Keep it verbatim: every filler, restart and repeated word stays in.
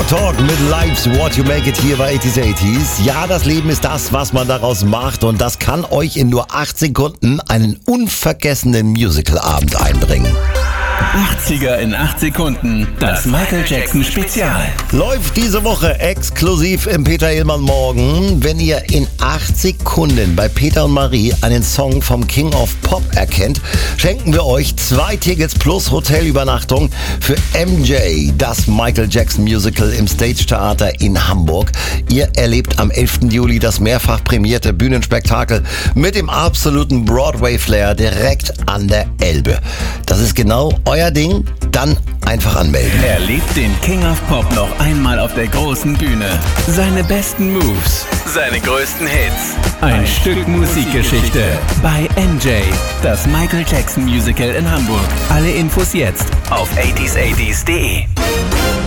Talk mit Life's What You Make It hier bei achtziger achtziger. Ja, das Leben ist das, was man daraus macht, und das kann euch in nur acht Sekunden einen unvergessenen Musical-Abend einbringen. achtziger in acht Sekunden, das Michael Jackson Spezial. Läuft diese Woche exklusiv im Peter Illmann Morgen. Wenn ihr in acht Sekunden bei Peter und Marie einen Song vom King of Pop erkennt, schenken wir euch zwei Tickets plus Hotelübernachtung für M J, das Michael Jackson Musical im Stage Theater in Hamburg. Ihr erlebt am elften Juli das mehrfach prämierte Bühnenspektakel mit dem absoluten Broadway-Flair direkt an der Elbe. Das ist genau euer Ding, dann einfach anmelden. Erlebt den King of Pop noch einmal auf der großen Bühne. Seine besten Moves, seine größten Hits. Ein, Ein Stück Musikgeschichte bei M J, das Michael Jackson Musical in Hamburg. Alle Infos jetzt auf achtzig achtzig punkt de.